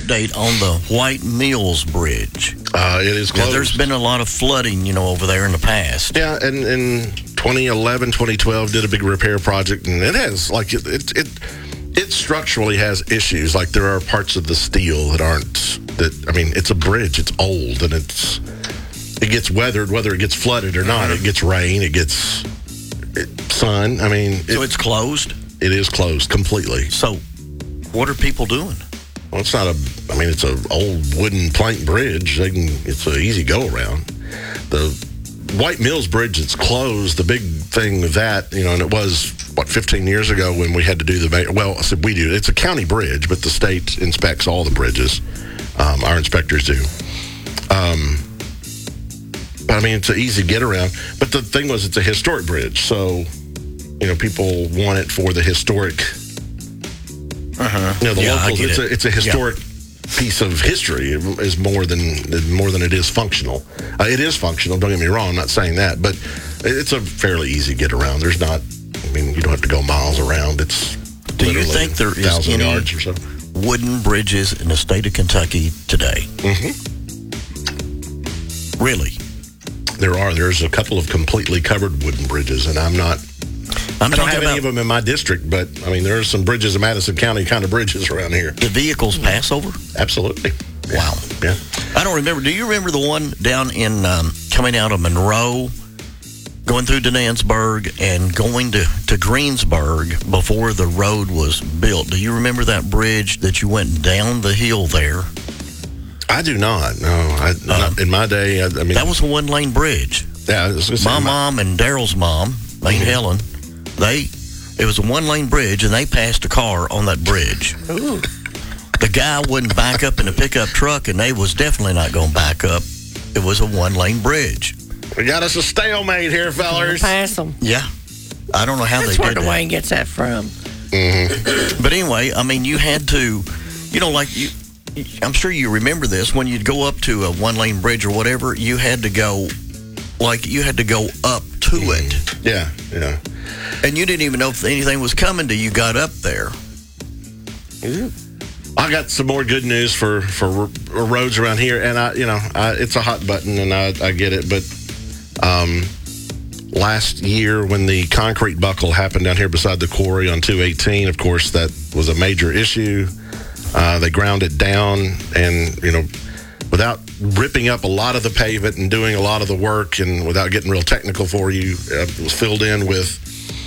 update on the White Mills Bridge. It is closed. Now, there's been a lot of flooding, over there in the past. Yeah, and in 2011, 2012, did a big repair project, and it has, it structurally has issues. Like, there are parts of the steel it's a bridge. It's old, and it gets weathered, whether it gets flooded or not. It gets rain, it gets sun. So it's closed? It is closed completely. So what are people doing? Well, it's not it's an old wooden plank bridge. It's an easy go around. The White Mills Bridge that's closed, the big thing with that, and it was, 15 years ago when we had to do I said we do. It's a county bridge, but the state inspects all the bridges. Our inspectors do. But it's an easy get around. But the thing was, it's a historic bridge. So, people want it for the historic. Locals. It's a historic piece of history. Is more than it is functional. It is functional. Don't get me wrong. I'm not saying that, but it's a fairly easy get around. There's not. You don't have to go miles around. It's. Do you think there is 1,000 yards or so wooden bridges in the state of Kentucky today? Mm-hmm. Really? There are. There's a couple of completely covered wooden bridges, and I don't have any of them in my district, but there are some bridges in Madison County kind of bridges around here. The vehicles pass over? Absolutely. Wow. Yeah. I don't remember. Do you remember the one down in coming out of Monroe, going through Denansburg and going to Greensburg before the road was built? Do you remember that bridge that you went down the hill there? I do not. No, not in my day. That was a one-lane bridge. Yeah, my mom and Daryl's mom, Lane Helen, it was a one-lane bridge, and they passed a car on that bridge. Ooh. The guy wouldn't back up in a pickup truck, and they was definitely not going to back up. It was a one-lane bridge. We got us a stalemate here, fellers. Pass them. Yeah. I don't know how That's they where did that. Dwayne gets that from. Mm-hmm. But anyway, you had to, I'm sure you remember this. When you'd go up to a one-lane bridge or whatever, you had to go up to it. Yeah, yeah. And you didn't even know if anything was coming till you got up there. Ooh. I got some more good news for roads around here, and it's a hot button, and I get it. But last year, when the concrete buckle happened down here beside the quarry on 218, of course, that was a major issue. They ground it down, and without ripping up a lot of the pavement and doing a lot of the work, and without getting real technical for you, it was filled in with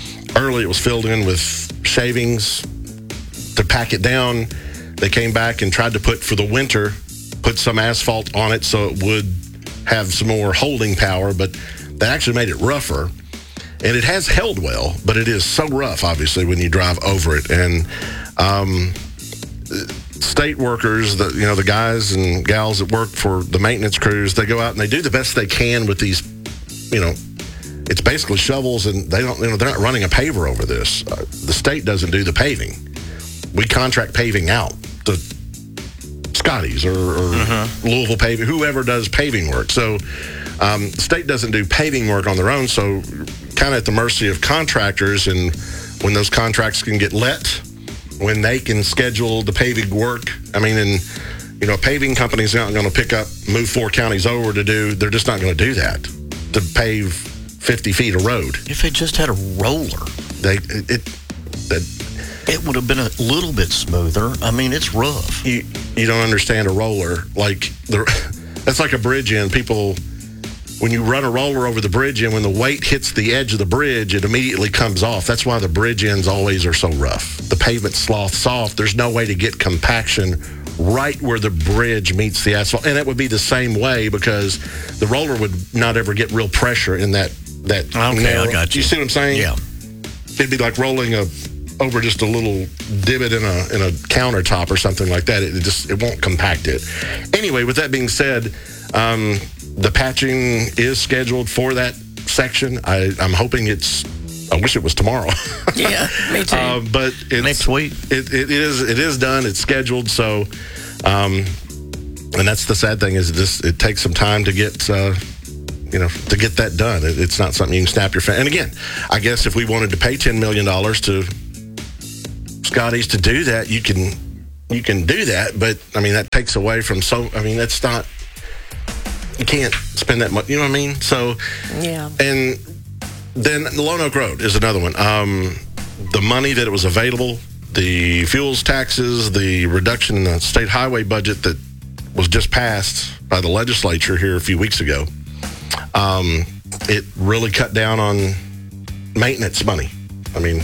shavings to pack it down. They came back and tried to put some asphalt on it so it would have some more holding power, but that actually made it rougher. And it has held well, but it is so rough, obviously, when you drive over it. And state workers, the guys and gals that work for the maintenance crews, they go out and they do the best they can with these, it's basically shovels, and they're not running a paver over this. The state doesn't do the paving. We contract paving out to Scotty's or Louisville Paving, whoever does paving work. So the state doesn't do paving work on their own, so kind of at the mercy of contractors, and when those contracts can get let, when they can schedule the paving work. A paving company's not going to move 4 counties over they're just not going to do that, to pave 50 feet of road. If they just had a roller, it would have been a little bit smoother. It's rough. You don't understand a roller. That's like a bridge end. People, when you run a roller over the bridge end, when the weight hits the edge of the bridge, it immediately comes off. That's why the bridge ends always are so rough. The pavement's soft. There's no way to get compaction right where the bridge meets the asphalt. And it would be the same way because the roller would not ever get real pressure in that okay, narrow. I got you. You see what I'm saying? Yeah. It'd be like rolling over just a little divot in a countertop or something like that. It won't compact it. Anyway, with that being said, the patching is scheduled for that section. I'm hoping I wish it was tomorrow. Yeah, me too. But it's next week. It is done. It's scheduled. So, and that's the sad thing is it takes some time to get to get that done. It's not something you can snap your fingers. And again, I guess if we wanted to pay $10 million to Scotty's to do that, you can you can do that, but I mean that takes away from that's not, you can't spend that much, you know what I mean? So Yeah. and then Lone Oak Road is another one. The money that it was available, the fuels taxes, the reduction in the state highway budget that was just passed by the legislature here a few weeks ago, it really cut down on maintenance money. I mean,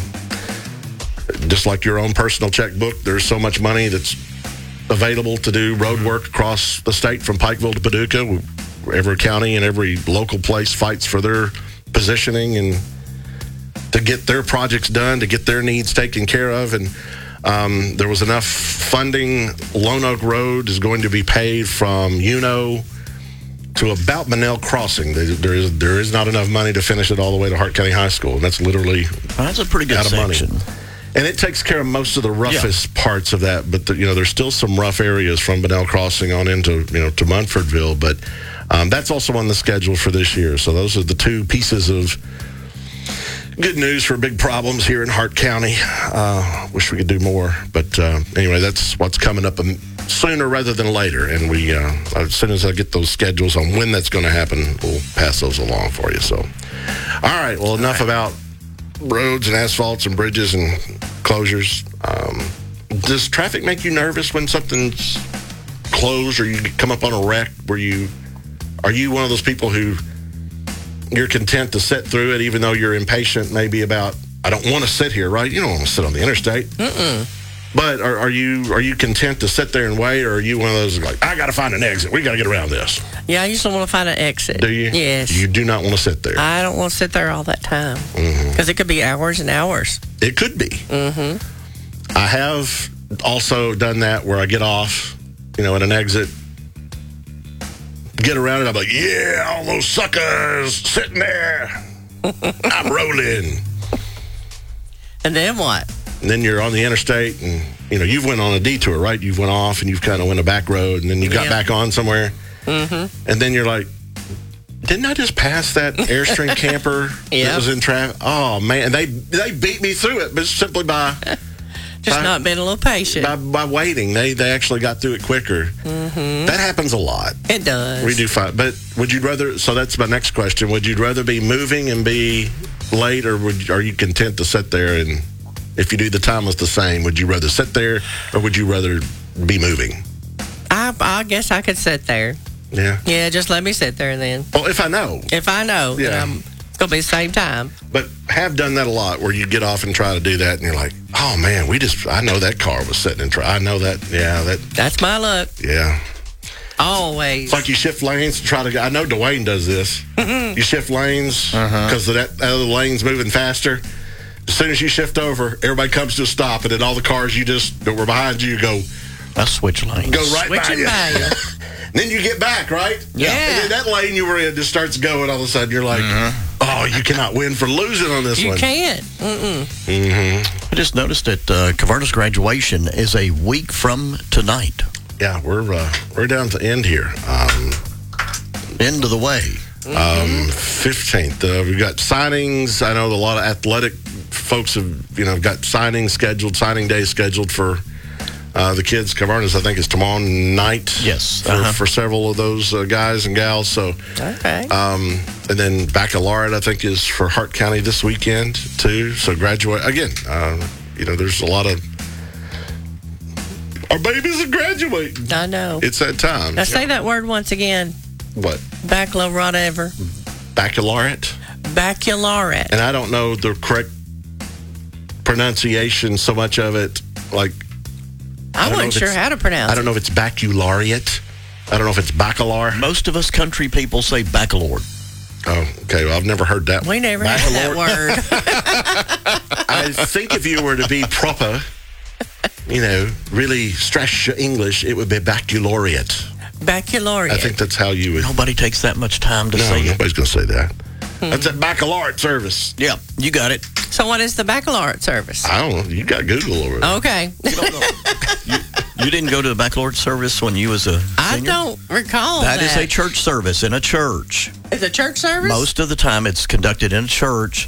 just like your own personal checkbook, there's so much money that's available to do road work across the state from Pikeville to Paducah. Every county and every local place fights for their positioning and to get their projects done, to get their needs taken care of. And there was enough funding. Lone Oak Road is going to be paid from Uno to about Manel Crossing. There is not enough money to finish it all the way to Hart County High School. And that's literally That's a pretty good out of section. money. And it takes care of most of the roughest parts of that. But, there's still some rough areas from Manel Crossing on into, to Munfordville. But that's also on the schedule for this year. So those are the two pieces of good news for big problems here in Hart County. Wish we could do more. But anyway, that's what's coming up sooner rather than later. And we, as soon as I get those schedules on when that's going to happen, we'll pass those along for you. So, all right. Well, enough about roads and asphalts and bridges and closures. Does traffic make you nervous when something's closed or you come up on a wreck? Are you one of those people who you're content to sit through it even though you're impatient maybe about, I don't want to sit here, right? You don't want to sit on the interstate. But are you content to sit there and wait, or are you one of those like, I got to find an exit. We got to get around this. Yeah, I usually want to find an exit. Do you? Yes. You do not want to sit there. I don't want to sit there all that time because it could be hours and hours. It could be. I have also done that where I get off, at an exit, get around it. I'm like, yeah, all those suckers sitting there. I'm rolling. And then what? And then you're on the interstate and, you've went on a detour, right? You've went off and you've kind of went a back road and then you got back on somewhere. And then you're like, didn't I just pass that Airstream camper that was in traffic? Oh, man. They beat me through it, but simply by not being a little patient. By waiting. They actually got through it quicker. That happens a lot. It does. We do fight. But would you rather, so that's my next question, would you rather be moving and be late, or are you content to sit there, and if you do the time was the same, would you rather sit there or would you rather be moving? I guess I could sit there. Yeah. Yeah, just let me sit there then. Well, if I know. If I know that it's going to be the same time. But have done that a lot where you get off and try to do that and you're like, oh man, I know that car was sitting in traffic. I know that. Yeah. That's my luck. Yeah. Always. It's like you shift lanes to try to go. I know Dwayne does this. You shift lanes because that other lane's moving faster. As soon as you shift over, everybody comes to a stop, and then all the cars that were behind you go. I switch lanes. Go right Switching by you. Then you get back, right? Yeah. And then that lane you were in just starts going. All of a sudden, you're like, oh, you cannot win for losing on this one. You can't. I just noticed that Caverna's graduation is a week from tonight. Yeah, we're down to the end here. End of the way. 15th. We've got signings. I know a lot of athletic folks have got signing days scheduled for the kids. Caverna's, I think, is tomorrow night. Yes. For several of those guys and gals. So, Okay. and then baccalaureate, I think, is for Hart County this weekend too. So graduate again. There's a lot of our babies are graduating. I know. It's that time. Now say that word once again. What? Baccalaureate. Baccalaureate. Baccalaureate. And I don't know the correct pronunciation, so much of it. Like, I wasn't sure how to pronounce it. I don't know if it's baccalaureate. I don't know if it's baccalaureate. Most of us country people say baccalaureate. Oh, okay. Well, I've never heard that. We never had that word. I think if you were to be proper, really stress your English, it would be baccalaureate. Baccalaureate. I think that's how you would. Nobody takes that much time to say it. Nobody's going to say that. That's a baccalaureate service. Yeah, you got it. So what is the baccalaureate service? I don't know. You got Google over there. Okay. You didn't go to the baccalaureate service when you was a senior? I don't recall that. That is a church service in a church. It's a church service? Most of the time it's conducted in a church,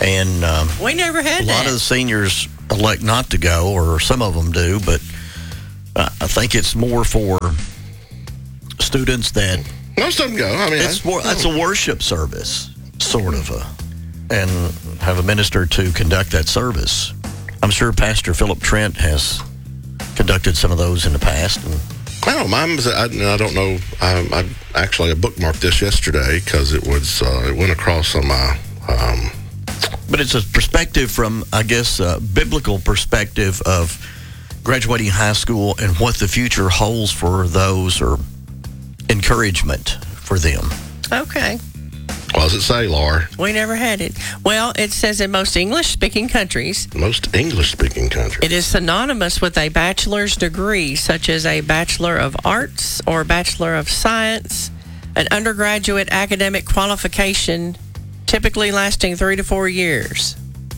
and we never had a that. lot of the seniors elect not to go, or some of them do, but I think it's more for students that Most of them go. I mean, it's a worship service, sort of and have a minister to conduct that service. I'm sure Pastor Philip Trent has conducted some of those in the past. And I don't know. I don't know. I actually bookmarked this yesterday because it went across on my. But it's a perspective from, I guess, a biblical perspective of graduating high school and what the future holds for those, or encouragement for them. Okay. What does it say, Laura? We never had it. Well, it says in most English-speaking countries, Most English-speaking countries. it is synonymous with a bachelor's degree, such as a Bachelor of Arts or Bachelor of Science, an undergraduate academic qualification typically lasting 3 to 4 years.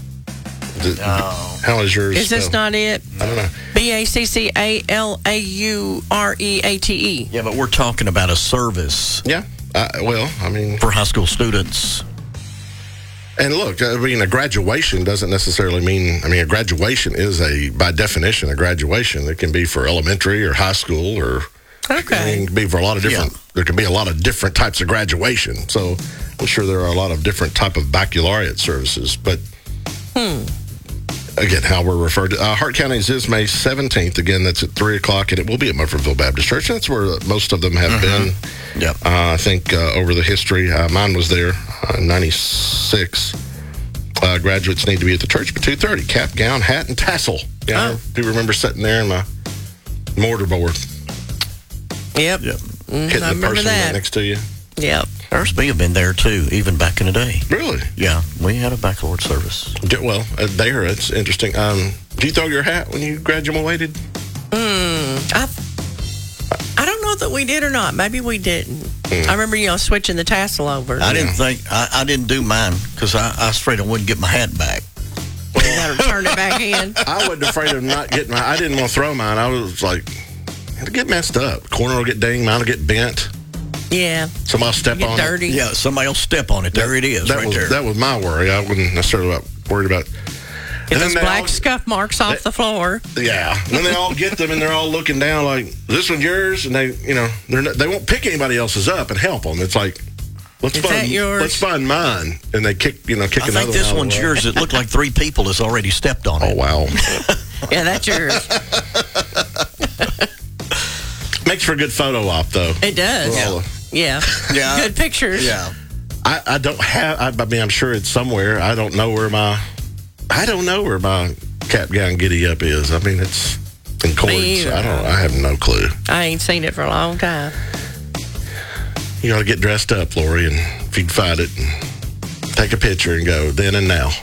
How is yours? Is this spelled? not it? I don't know. BACCALAUREATE. Yeah, but we're talking about a service Yeah. I mean, for high school students. and look, I mean, a graduation doesn't necessarily mean. I mean, a graduation is by definition, a graduation. It can be for elementary or high school, or Okay. it can be for a lot of different. There can be a lot of different types of graduation. So I'm sure there are a lot of different type of baccalaureate services, but. Again, how we're referred to. Hart County's is May 17th. Again, that's at 3 o'clock, and it will be at Murfreesville Baptist Church. That's where most of them have been. Yep. I think over the history. Mine was there in 96. Graduates need to be at the church by 2:30. Cap, gown, hat, and tassel. Yeah, I do remember sitting there in my mortarboard, Yep. Yep. hitting I the remember person that. right next to you. Yep. Ours may have been there too, even back in the day. Really? Yeah, we had a baccalaureate service. Well, there, it's interesting. Do you throw your hat when you graduated? I don't know that we did or not. Maybe we didn't. I remember, switching the tassel over. I didn't think I didn't do mine because I was afraid I wouldn't get my hat back. You got to turn it back in. I wasn't afraid of not getting I didn't want to throw mine. I was like, it'll get messed up. Corner will get dinged, mine will get bent. Yeah. Somebody will step Get on dirty. Yeah, somebody will step on it. There it is, right there. That was my worry. I wasn't necessarily worried about. Get And those then black scuff marks off the floor. Yeah. And then they all get them, and they're all looking down like, "This one's yours," and they they won't pick anybody else's up and help them. It's like, let's Is that yours? Let's find mine, and they kick I another one. think this out of one's the way. yours. It looked like 3 people has already stepped on Oh it. wow. Yeah, that's yours. Makes for a good photo op though. It does. Yeah. Yeah. Yeah. Good pictures. Yeah. I don't have. I mean, I'm sure it's somewhere. I don't know where my cap gown giddy up is. I mean, it's in cords. either. I have no clue. I ain't seen it for a long time. You ought to get dressed up, Lori, and if you'd find it, and take a picture and go then and now.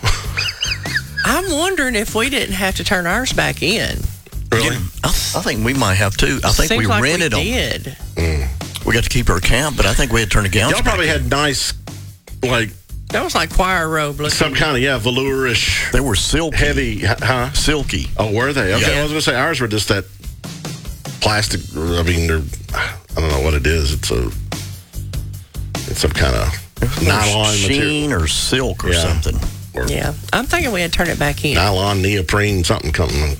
I'm wondering if we didn't have to turn ours back in. Really? I think we might have too. I think Seems we like rented we them. did. We got to keep our account, but I think we had to turn the gowns Y'all back probably in. had nice, like That was like choir robe looking. some kind of velourish, They were silky. heavy, huh? Silky. Oh, were they? Okay, Yeah. I was gonna say ours were just that plastic. I mean, I don't know what it is. It's some kind of nylon sheen material, or silk or Yeah. something. or Yeah. I'm thinking we had to turn it back in. nylon, neoprene, something.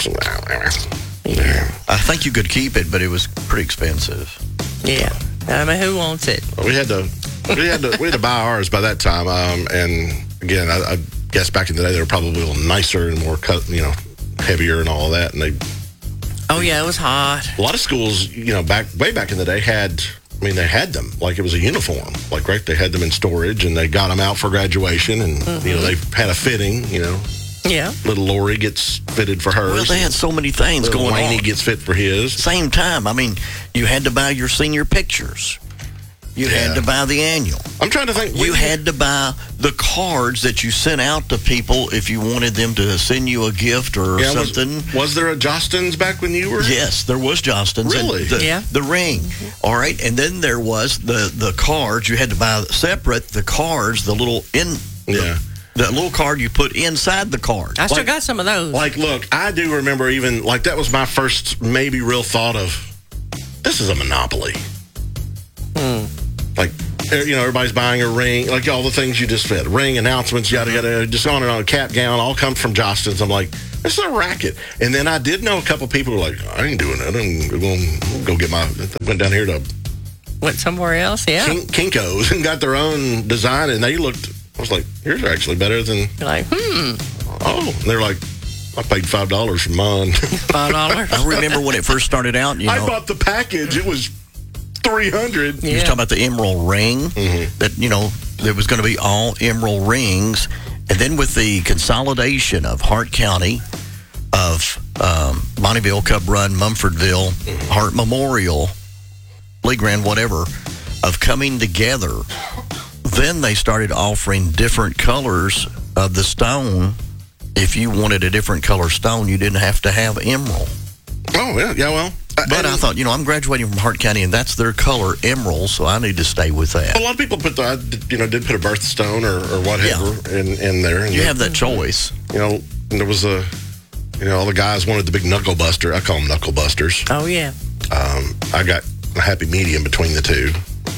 Yeah. I think you could keep it, but it was pretty expensive. Yeah. I mean, who wants it? We had to buy ours by that time. And again, I guess back in the day they were probably a little nicer and more cut, heavier and all that. And Oh, yeah, it was hot. a lot of schools, way back in the day they had them like it was a uniform. Like, right, they had them in storage and they got them out for graduation, and they had a fitting. Yeah. Little Lori gets fitted for hers. Well, they had so many things Little going Wayne on. gets fit for his. Same time. I mean, you had to buy your senior pictures. You had to buy the annual. I'm trying to think. You had to buy the cards that you sent out to people if you wanted them to send you a gift or something. Was there a Jostens back when you were? Yes, there was Johnston's. Really? And Yeah. The ring. All right. And then there was the cards. You had to buy separate the cards, the little the little card you put inside the card. I still got some of those. Like, look, I do remember even, like, that was my first maybe real thought of, this is a monopoly. Like, everybody's buying a ring, like all the things you just said, ring, announcements, yada, yada, just on and on, cap gown, all come from Jostens. I'm like, This is a racket. And then I did know a couple people who were like, I ain't doing that. I'm going to go get went down here to Went somewhere else, yeah. Kinko's and got their own design, and they looked, I was like, yours are actually better than. You're like, Oh, and they're like, I paid $5 for mine. $5. I remember when it first started out, I bought the package. It was $300. You was talking about the emerald ring, that, there was going to be all emerald rings. And then with the consolidation of Hart County, of Bonneville, Cub Run, Mumfordville, Hart Memorial, Lee Grand, whatever, of coming together, then they started offering different colors of the stone. If you wanted a different color stone, you didn't have to have emerald. Oh, yeah, well. But I thought, I'm graduating from Hart County, and that's their color, emerald, so I need to stay with that. A lot of people did put a birthstone or whatever in there. And you have that choice. And there was all the guys wanted the big knuckle buster. I call them knuckle busters. Oh, yeah. I got a happy medium between the two.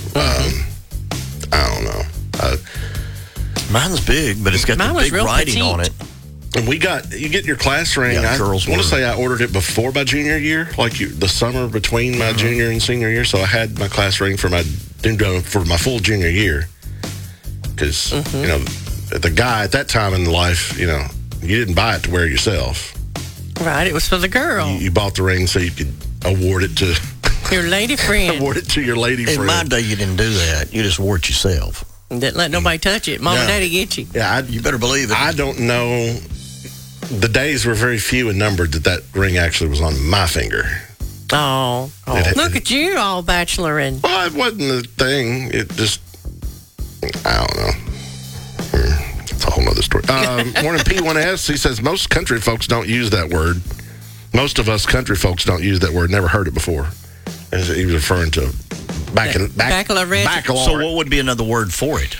I don't know. Mine's big, but it's got the big writing on it. And you get your class ring. I want to say I ordered it before my junior year, the summer between my junior and senior year. So I had my class ring for my full junior year. Because, the guy at that time in life, you didn't buy it to wear yourself. Right, it was for the girl. You bought the ring so you could award it to your lady friend. Award it to your lady friend. In my day, you didn't do that. You just wore it yourself. Didn't let nobody touch it. Mom and Daddy get you. Yeah, you better believe it. I don't know. The days were very few and numbered that ring actually was on my finger. Oh. Look at you, all bacheloring. Well, it wasn't a thing. It just, I don't know. It's a whole other story. Morning P1S, he says, most country folks don't use that word. Most of us country folks don't use that word. Never heard it before. And he was referring to baccalaureate. So what would be another word for it?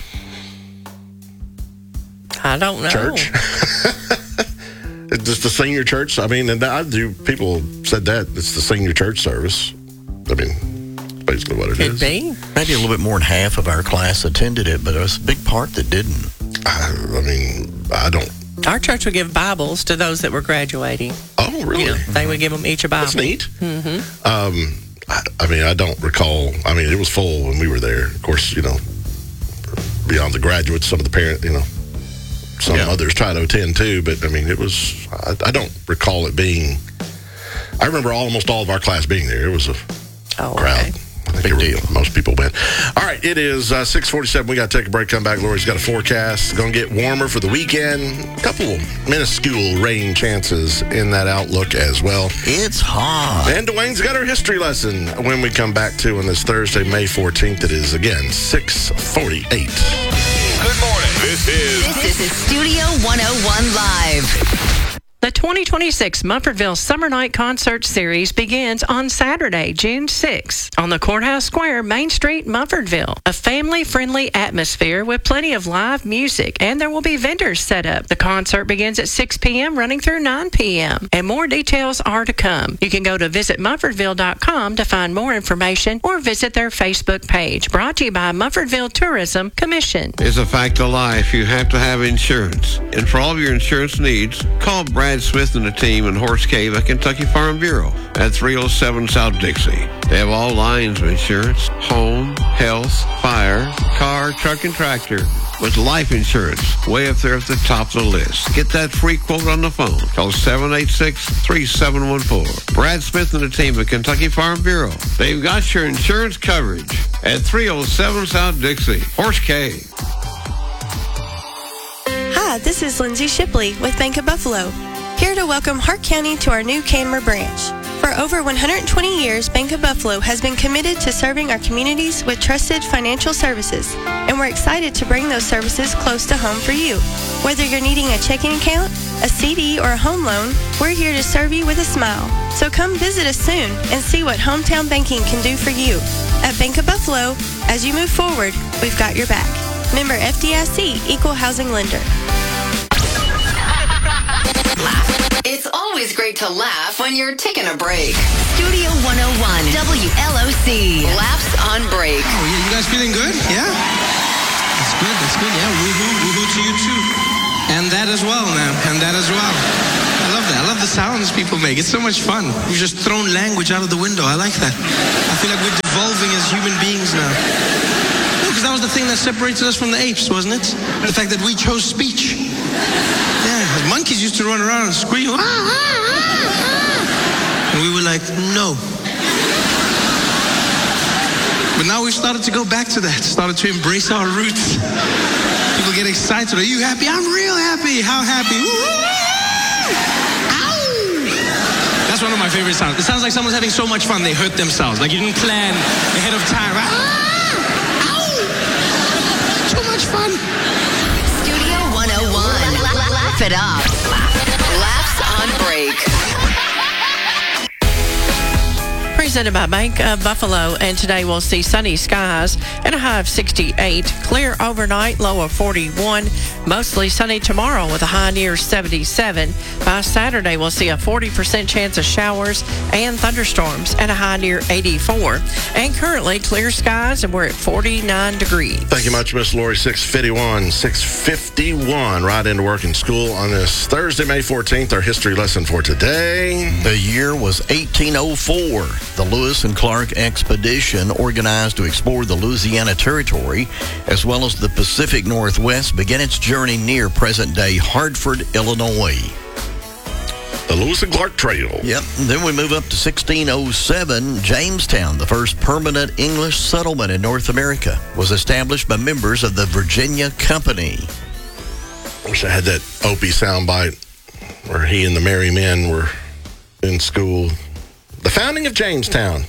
I don't know. Church. It's just the senior church. I mean, and people said that. It's the senior church service. I mean, basically what it is. Could be. Maybe a little bit more than half of our class attended it, but there was a big part that didn't. I don't. Our church would give Bibles to those that were graduating. Oh, really? They would give them each a Bible. That's neat. I don't recall. I mean, it was full when we were there. Of course, beyond the graduates, some of the parents, some others try to attend too. But I mean, it was. I don't recall it being. I remember almost all of our class being there. It was a crowd. Okay. Big deal. Most people went. All right, it is 6:47. We got to take a break. Come back. Lori's got a forecast. It's going to get warmer for the weekend. A couple minuscule rain chances in that outlook as well. It's hot. And Dwayne's got our history lesson when we come back to on this Thursday, May 14th. It is again 6:48. Good morning. This is Studio 101 Live. The 2026 Mumfordville Summer Night Concert Series begins on Saturday, June 6th, on the Courthouse Square, Main Street, Mumfordville. A family-friendly atmosphere with plenty of live music, and there will be vendors set up. The concert begins at 6 p.m., running through 9 p.m., and more details are to come. You can go to visitmumfordville.com to find more information or visit their Facebook page. Brought to you by Mumfordville Tourism Commission. It's a fact of life. You have to have insurance. And for all of your insurance needs, call Brad Smith and the team in Horse Cave at Kentucky Farm Bureau at 307 South Dixie. They have all lines of insurance: home, health, fire, car, truck, and tractor, with life insurance way up there at the top of the list. Get that free quote on the phone. Call 786-3714. Brad Smith and the team at Kentucky Farm Bureau. They've got your insurance coverage at 307 South Dixie. Horse Cave. Hi, this is Lindsay Shipley with Bank of Buffalo, here to welcome Hart County to our new Canmer branch. For over 120 years, Bank of Buffalo has been committed to serving our communities with trusted financial services, and we're excited to bring those services close to home for you. Whether you're needing a checking account, a CD, or a home loan, we're here to serve you with a smile. So come visit us soon and see what hometown banking can do for you. At Bank of Buffalo, as you move forward, we've got your back. Member FDIC, Equal Housing Lender. It's always great to laugh when you're taking a break. Studio 101, WLOC. Laughs on break. Oh, yeah, you guys feeling good? Yeah? That's good, yeah. Woohoo to you too. And that as well, man. And that as well. love that. I love the sounds people make. It's so much fun. We've just thrown language out of the window. I like that. I feel like we're devolving as human beings now. Because that was the thing that separated us from the apes, wasn't it? The fact that we chose speech. Yeah, monkeys used to run around and scream. And we were like, no. But now we've started to go back to that, started to embrace our roots. People get excited. Are you happy? I'm real happy. How happy? Ow! That's one of my favorite sounds. It sounds like someone's having so much fun they hurt themselves. Like you didn't plan ahead of time. Ow! Too much fun. Studio 101. Laugh it up. Laughs on break. Presented by Bank of Buffalo, and today we'll see sunny skies and a high of 68. Clear overnight, low of 41. Mostly sunny tomorrow with a high near 77. By Saturday, we'll see a 40% chance of showers and thunderstorms and a high near 84. And currently clear skies, and we're at 49 degrees. Thank you much, Miss Lori. 6:51, right into work and school on this Thursday, May 14th. Our history lesson for today. The year was 1804. The Lewis and Clark expedition, organized to explore the Louisiana Territory as well as the Pacific Northwest, began its journey near present-day Hartford, Illinois. The Lewis and Clark Trail. Yep. Then we move up to 1607. Jamestown, the first permanent English settlement in North America, was established by members of the Virginia Company. Wish I had that Opie soundbite where he and the Merry Men were in school. The founding of Jamestown.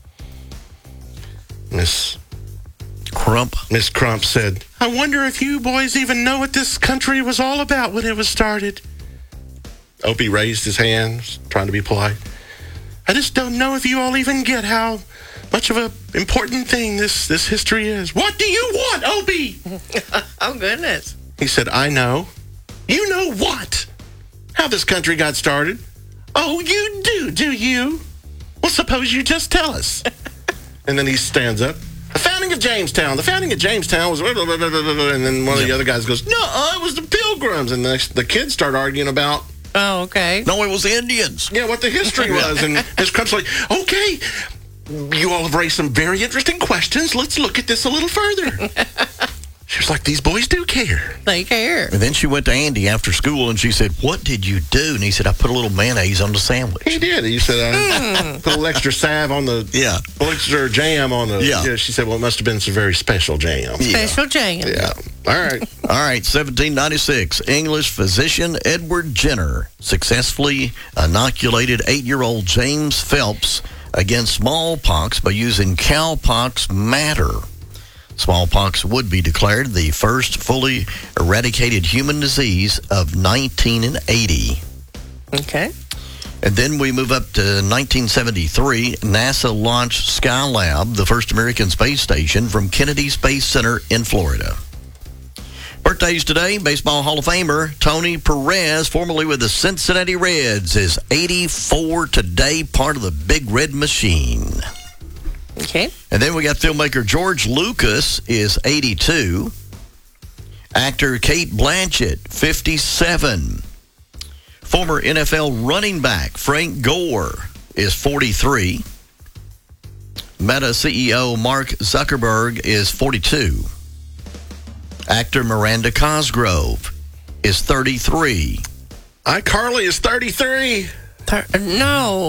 Miss Crump said, I wonder if you boys even know what this country was all about when it was started. Opie raised his hands, trying to be polite. I just don't know if you all even get how much of an important thing this history is. What do you want, Opie? Oh, goodness. He said, I know. You know what? How this country got started? Oh, you do you? Well, suppose you just tell us. And then he stands up. The founding of Jamestown. The founding of Jamestown was... And then one of the other guys goes, no, it was the Pilgrims. And the kids start arguing about... Oh, okay. No, it was the Indians. Yeah, what the history was. And Miss Crump's like, okay, you all have raised some very interesting questions. Let's look at this a little further. She was like, these boys do care. They care. And then she went to Andy after school and she said, what did you do? And he said, I put a little mayonnaise on the sandwich. He did. He said, I put a little extra salve on the... Yeah. A little extra jam on the... Yeah. She said, well, it must have been some very special jam. Special jam. Yeah. All right. All right, 1796, English physician Edward Jenner successfully inoculated 8-year-old James Phelps against smallpox by using cowpox matter. Smallpox would be declared the first fully eradicated human disease of 1980. Okay. And then we move up to 1973. NASA launched Skylab, the first American space station, from Kennedy Space Center in Florida. Birthdays today, Baseball Hall of Famer Tony Perez, formerly with the Cincinnati Reds, is 84 today, part of the Big Red Machine. Okay. And then we got filmmaker George Lucas is 82. Actor Kate Blanchett, 57. Former NFL running back Frank Gore is 43. Meta CEO Mark Zuckerberg is 42. Actor Miranda Cosgrove is 33. iCarly is 33. No.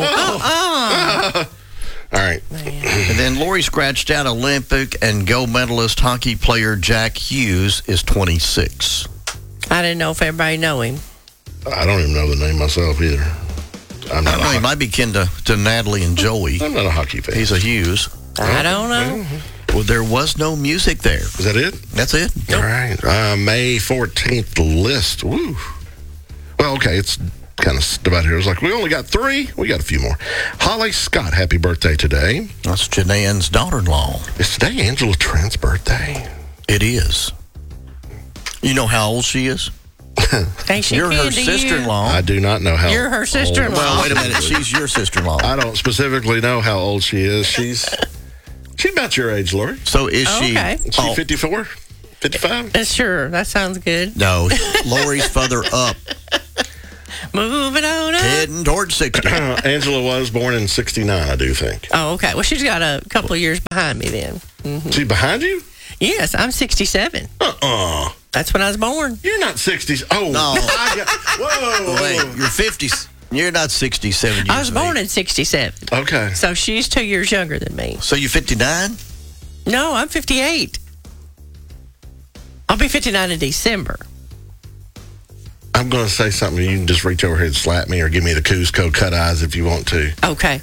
All right. And then Lori scratched out Olympic and gold medalist hockey player Jack Hughes is 26. I didn't know if everybody know him. I don't even know the name myself either. I don't know. He might be kin to Natalie and Joey. I'm not a hockey fan. He's a Hughes. I don't know. Well, there was no music there. Is that it? That's it. All right. May 14th list. Woo. Well, okay. It's kind of divided here. It was like, we only got 3. We got a few more. Holly Scott, happy birthday today. That's Janae's daughter-in-law. Is today Angela Trent's birthday? It is. You know how old she is? Ain't she You're her kin to you? sister-in-law. I do not know how You're her sister-in-law. Well, wait a minute. She's your sister-in-law. I don't specifically know how old she is. She's about your age, Lori. So is she? Okay. Is she 54? 55? Sure, that sounds good. No, Lori's further up. Moving on up. Heading towards 60. Angela was born in 69, I do think. Oh, okay. Well, she's got a couple of years behind me then. She behind you? Yes, I'm 67. That's when I was born. You're not 60s. Oh, No. Whoa. Wait, you're 50. You're not 67 years I was of born age. in 67. Okay. So she's 2 years younger than me. So you're 59? No, I'm 58. I'll be 59 in December. I'm going to say something. You can just reach over here and slap me or give me the Cusco cut eyes if you want to. Okay.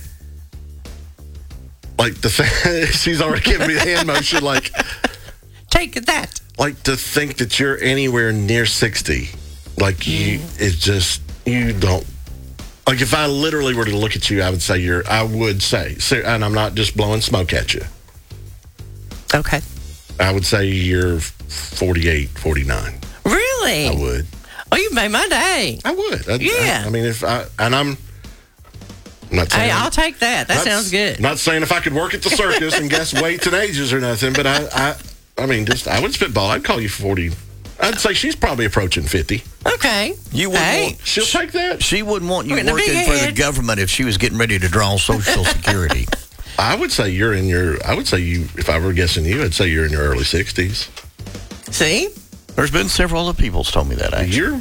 Like, she's already giving me the hand motion, like Take that. to think that you're anywhere near 60. Like, it's just, you don't. Like, if I literally were to look at you, I would say, and I'm not just blowing smoke at you, Okay. I would say you're 48, 49. Really? I would. Oh, you made my day. I would. Yeah. I mean, I'm not saying. Hey, I'll take that. That sounds good. I'm not saying if I could work at the circus and guess weights and ages or nothing, but I mean, I would spitball. I'd call you 40. I'd say she's probably approaching 50. Okay. You wouldn't want, She'll take that. she wouldn't want you We're in a working big for the head. government if she was getting ready to draw Social Security. I would say if I were guessing you, I'd say you're in your early 60s. See? There's been several other people told me that, actually.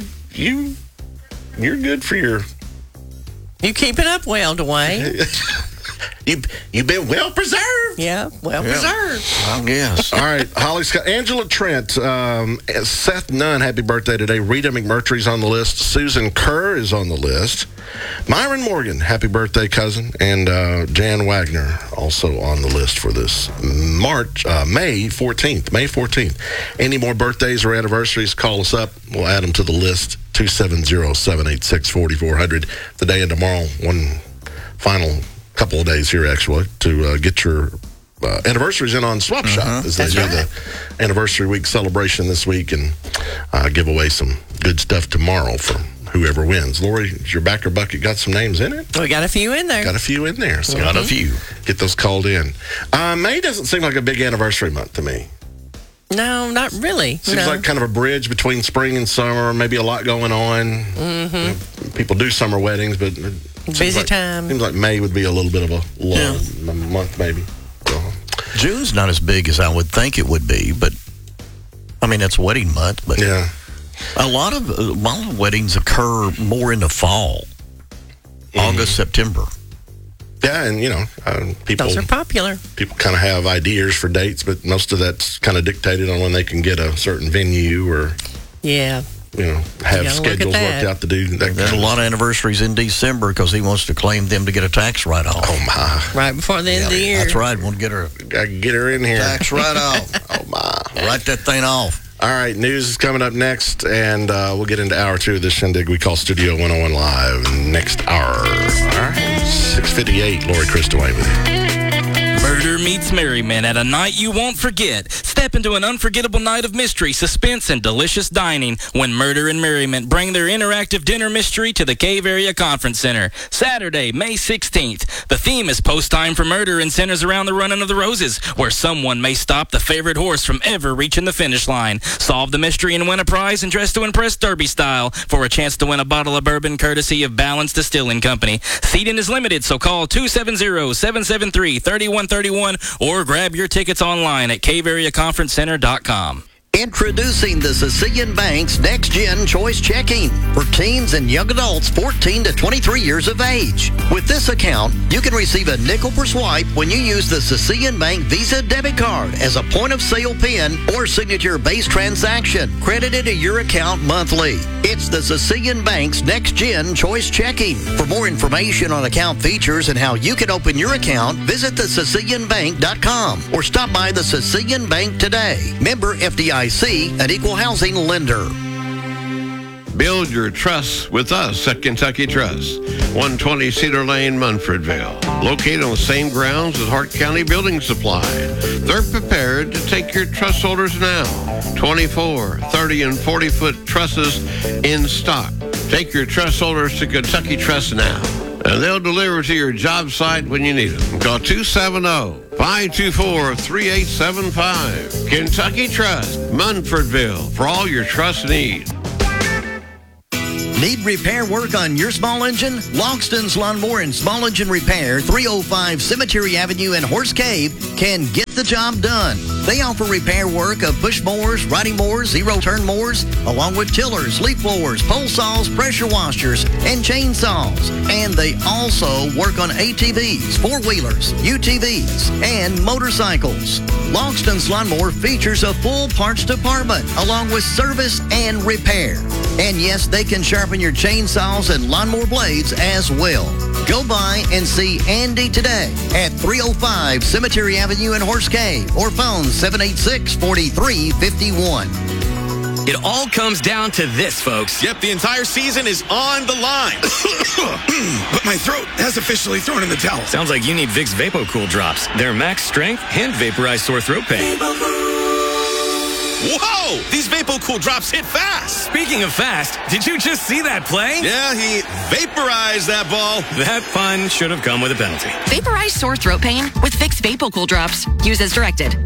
You're good for your. You keeping up well, Dwayne. You've been well preserved. Yeah, well preserved. I guess. All right, Holly Scott, Angela Trent, Seth Nunn, happy birthday today. Rita McMurtry's on the list. Susan Kerr is on the list. Myron Morgan, happy birthday, cousin. And Jan Wagner, also on the list for this May 14th. May 14th. Any more birthdays or anniversaries, call us up. We'll add them to the list. 270-786-4400. Today and tomorrow, one final couple of days here, actually, to get your anniversaries in on Swap Shop as they do the anniversary week celebration this week and give away some good stuff tomorrow for whoever wins. Lori, is your backer bucket got some names in it? We got a few in there. Got a few in there. So Got a few. get those called in. May doesn't seem like a big anniversary month to me. No, not really. Seems no. like kind of a bridge between spring and summer, maybe a lot going on. You know, people do summer weddings, but it seems Busy time. Seems like May would be a little bit of a lull month, maybe. So, June's not as big as I would think it would be, but I mean, it's wedding month, but yeah. a lot of weddings occur more in the fall, August, September. Yeah, and people Those are popular. people kind of have ideas for dates, but most of that's kind of dictated on when they can get a certain venue or Yeah. have Yeah, look at schedules that. worked out to do that. There's a lot of anniversaries in December because he wants to claim them to get a tax write-off. Oh my! Right before the end of the year. That's right. Want to get her I can get her in here. tax write-off. Oh my! Write that thing off. All right, news is coming up next, and we'll get into hour 2 of this shindig we call Studio 101 Live next hour. All right, 6:58. Lori Chris Dwayne with you. Murder meets merriment at a night you won't forget. Step into an unforgettable night of mystery, suspense, and delicious dining when Murder and Merriment bring their interactive dinner mystery to the Cave Area Conference Center. Saturday, May 16th. The theme is Post Time for Murder and centers around the Running of the Roses, where someone may stop the favorite horse from ever reaching the finish line. Solve the mystery and win a prize and dress to impress Derby style for a chance to win a bottle of bourbon courtesy of Balance Distilling Company. Seating is limited, so call 270-773-3131 or grab your tickets online at caveareaconferencecenter.com. Introducing the Sicilian Bank's Next Gen Choice Checking for teens and young adults 14 to 23 years of age. With this account, you can receive a nickel per swipe when you use the Sicilian Bank Visa debit card as a point-of-sale PIN or signature-based transaction credited to your account monthly. It's the Sicilian Bank's Next Gen Choice Checking. For more information on account features and how you can open your account, visit thesicilianbank.com or stop by the Sicilian Bank today. Member FDIC, an equal housing lender. Build your trust with us at Kentucky Trust, 120 Cedar Lane, Munfordville. Located on the same grounds as Hart County Building Supply. They're prepared to take your truss holders now. 24, 30, and 40-foot trusses in stock. Take your truss holders to Kentucky Trust now, and they'll deliver to your job site when you need them. Call 270-524-3875. Kentucky Trust, Munfordville, for all your trust needs. Need repair work on your small engine? Logston's Lawnmower and Small Engine Repair, 305 Cemetery Avenue in Horse Cave, can get the job done. They offer repair work of push mowers, riding mowers, zero-turn mowers, along with tillers, leaf blowers, pole saws, pressure washers, and chainsaws. And they also work on ATVs, four-wheelers, UTVs, and motorcycles. Logston's Lawnmower features a full parts department, along with service and repair. And yes, they can sharpen your chainsaws and lawnmower blades as well. Go by and see Andy today at 305 Cemetery Avenue in Horse Cave or phone 786-4351. It all comes down to this, folks. Yep, the entire season is on the line. But my throat has officially thrown in the towel. Sounds like you need Vicks VapoCool drops. They're max strength and vaporize sore throat pain. Whoa! These VapoCool drops hit fast. Speaking of fast, did you just see that play? Yeah, he vaporized that ball. That pun should have come with a penalty. Vaporize sore throat pain with Vicks VapoCool drops. Use as directed.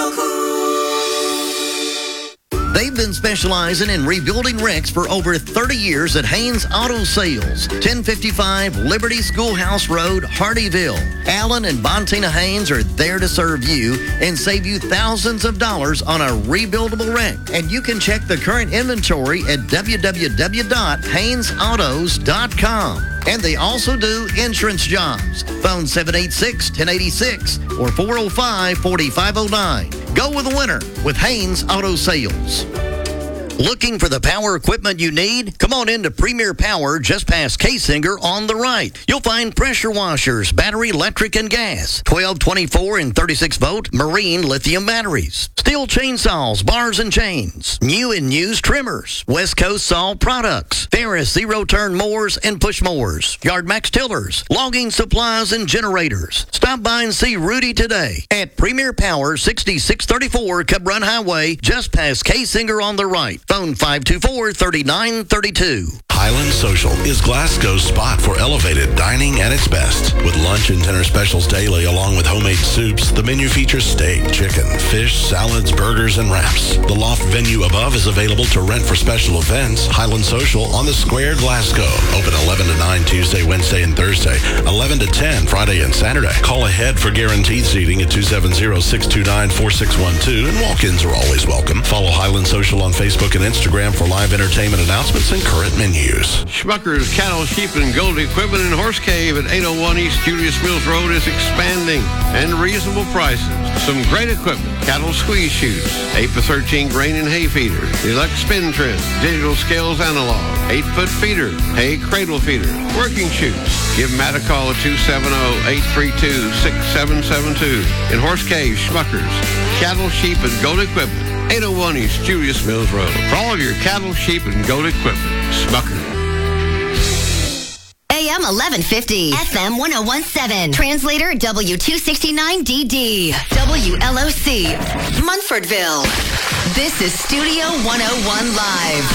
They've been specializing in rebuilding wrecks for over 30 years at Haynes Auto Sales, 1055 Liberty Schoolhouse Road, Hardyville. Alan and Bontina Haynes are there to serve you and save you thousands of dollars on a rebuildable wreck. And you can check the current inventory at www.haynesautos.com. And they also do insurance jobs. Phone 786-1086 or 405-4509. Go with the winner with Haynes Auto Sales. Looking for the power equipment you need? Come on into Premier Power just past Casinger on the right. You'll find pressure washers, battery, electric, and gas, 12, 24, and 36-volt marine lithium batteries, steel chainsaws, bars and chains, new and used trimmers, West Coast Saw products, Ferris zero-turn mowers and push mowers, Yardmax tillers, logging supplies and generators. Stop by and see Rudy today at Premier Power, 6634 Cub Run Highway, just past Casinger on the right. Phone 524-3932. Highland Social is Glasgow's spot for elevated dining at its best. With lunch and dinner specials daily along with homemade soups, the menu features steak, chicken, fish, salads, burgers, and wraps. The loft venue above is available to rent for special events. Highland Social on the Square, Glasgow. Open 11 to 9 Tuesday, Wednesday, and Thursday. 11 to 10 Friday and Saturday. Call ahead for guaranteed seating at 270-629-4612, and walk-ins are always welcome. Follow Highland Social on Facebook and Instagram for live entertainment announcements and current menus. Schmucker's Cattle, Sheep, and Gold Equipment in Horse Cave at 801 East Julius Mills Road is expanding and reasonable prices. Some great equipment: cattle squeeze chutes, 8x13 grain and hay feeder, deluxe spin trim, digital scales analog, 8-foot feeder, hay cradle feeder, working chutes. Give Matt a call at 270-832-6772. In Horse Cave, Schmucker's Cattle, Sheep, and Goat Equipment, 801 East Julius Mills Road. For all of your cattle, sheep, and goat equipment, Smucker. AM 1150, FM 1017, translator W269DD, WLOC, Munfordville. This is Studio 101 Live.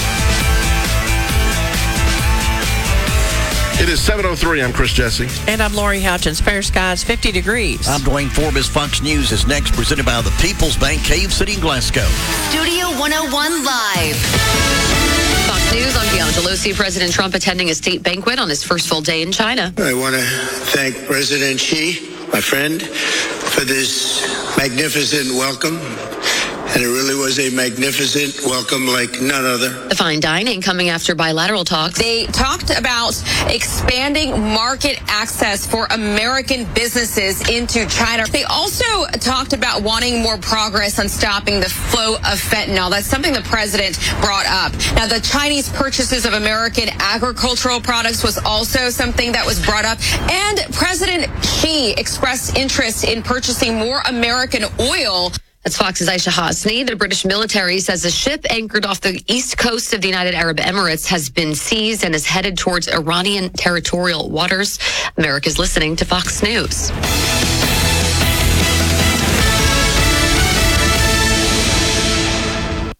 It is 7:03. I'm Chris Jesse. And I'm Lori Houchins. Fair skies, 50 degrees. I'm Dwayne Forbes. Fox News is next, presented by the People's Bank, Cave City, Glasgow. Studio 101 Live. Fox News on Bill Pelosi. President Trump attending a state banquet on his first full day in China. I want to thank President Xi, my friend, for this magnificent welcome. And it really was a magnificent welcome like none other. The fine dining coming after bilateral talks. They talked about expanding market access for American businesses into China. They also talked about wanting more progress on stopping the flow of fentanyl. That's something the president brought up. Now, the Chinese purchases of American agricultural products was also something that was brought up. And President Xi expressed interest in purchasing more American oil. That's Fox's Aisha Hasni. The British military says a ship anchored off the east coast of the United Arab Emirates has been seized and is headed towards Iranian territorial waters. America's listening to Fox News.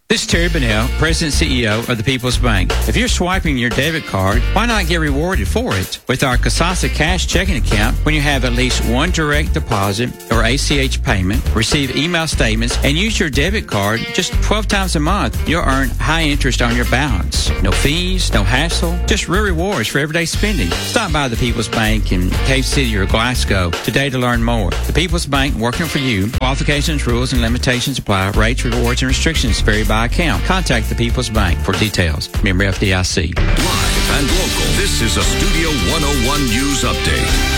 This is Terry Bunnell, President and CEO of the People's Bank. If you're swiping your debit card, why not get rewarded for it with our Kasasa Cash checking account when you have at least one direct deposit or ACH payment, receive email statements, and use your debit card just 12 times a month. You'll earn high interest on your balance. No fees, no hassle, just real rewards for everyday spending. Stop by the People's Bank in Cave City or Glasgow today to learn more. The People's Bank, working for you. Qualifications, rules, and limitations apply. Rates, rewards, and restrictions vary by account. Contact the People's Bank for details. Member FDIC. Live and local, this is a Studio 101 News Update.